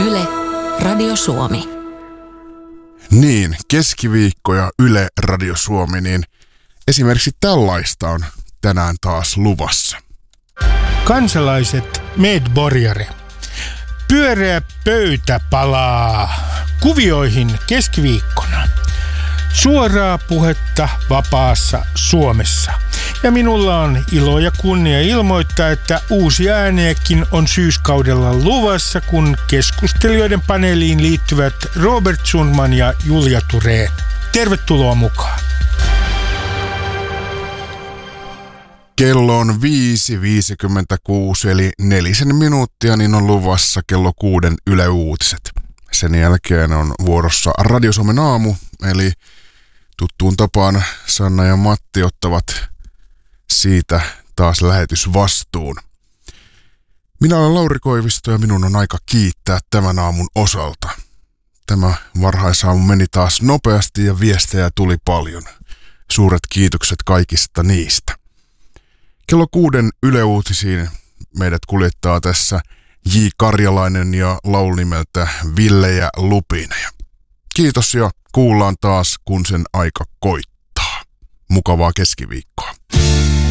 Yle, Radio Suomi. Niin, keskiviikko ja Yle, Radio Suomi, niin esimerkiksi tällaista on tänään taas luvassa. Kansalaiset medborgare. Pyöreä pöytä palaa kuvioihin keskiviikkona. Suoraa puhetta vapaassa Suomessa. Ja minulla on ilo ja kunnia ilmoittaa, että uusia ääniäkin on syyskaudella luvassa, kun keskustelijoiden paneeliin liittyvät Robert Sundman ja Julia Thurén. Tervetuloa mukaan. Kello on 5.56 eli 4 minuuttia, niin on luvassa kello 6 Yle Uutiset. Sen jälkeen on vuorossa Radio Suomen aamu, eli tuttuun tapaan Sanna ja Matti ottavat siitä taas lähetysvastuun. Minä olen Lauri Koivisto ja minun on aika kiittää tämän aamun osalta. Tämä varhaisaamu meni taas nopeasti ja viestejä tuli paljon. Suuret kiitokset kaikista niistä. Kello 6 Yle Uutisiin meidät kuljettaa tässä J. Karjalainen ja laulu nimeltä Ville ja Lupine. Kiitos ja kuullaan taas, kun sen aika koittaa. Mukavaa keskiviikkoa.